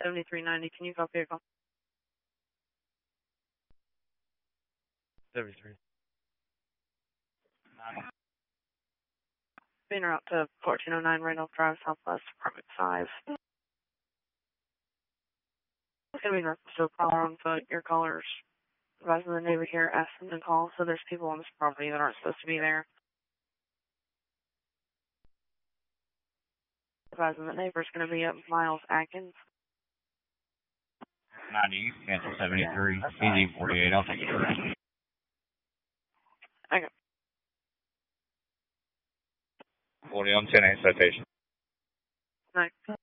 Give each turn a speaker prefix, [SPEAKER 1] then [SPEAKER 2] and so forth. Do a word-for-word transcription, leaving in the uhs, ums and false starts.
[SPEAKER 1] seventy-three ninety. Can you copy a call?
[SPEAKER 2] seventy-three.
[SPEAKER 1] Being route to fourteen oh nine Randolph Drive, Southwest, apartment five. It's going to be in reference to a caller on foot. Your caller's advising the neighbor here, ask them to call, so there's people on this property that aren't supposed to be there. Advising the neighbor's going to be up Miles Atkins.
[SPEAKER 3] ninety, cancel seventy-three, easy forty-eight, I'll take it.
[SPEAKER 1] Okay.
[SPEAKER 3] forty on ten eight citation.
[SPEAKER 1] Nice.